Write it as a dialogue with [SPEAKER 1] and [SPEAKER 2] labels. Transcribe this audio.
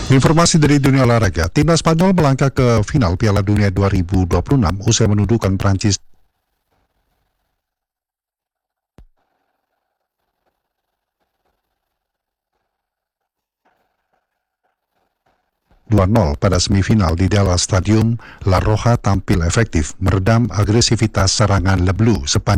[SPEAKER 1] Informasi dari dunia olahraga, timnas Spanyol melangkah ke final Piala Dunia 2026 usai menundukkan Prancis 2-0 pada semifinal di Dallas Stadium. La Roja tampil efektif meredam agresivitas serangan Le Bleu sepanjang